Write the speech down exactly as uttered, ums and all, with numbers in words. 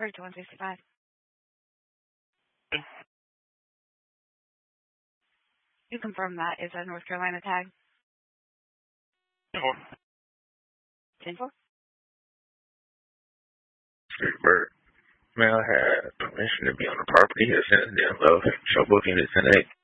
thirty-one sixty-five. You confirm that is a North Carolina tag? ten four. ten four? Street Bird. Male had permission to be on the property. He has sent a damn love. Show booking is ten eight.